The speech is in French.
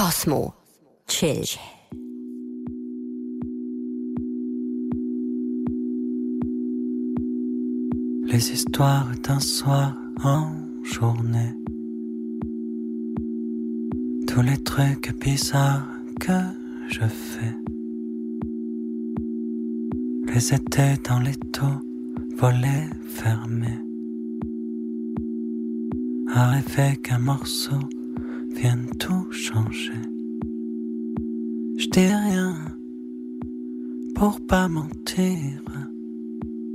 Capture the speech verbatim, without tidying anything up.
Cosmo Chill. Les histoires d'un soir en journée, tous les trucs bizarres que je fais, les étés dans les taux, volets fermés, à rêver qu'un morceau vienne tout changer. Je dis rien pour pas mentir,